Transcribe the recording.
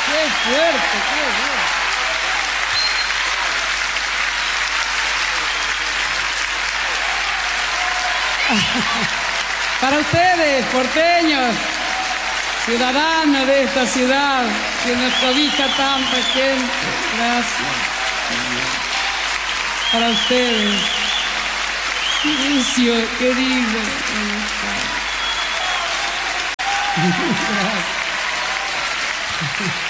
¡Qué fuerte, qué fuerte! Para ustedes, porteños, ciudadanos de esta ciudad, que nos cobija tanta gente, gracias. Para ustedes, Lucio, querido, gracias.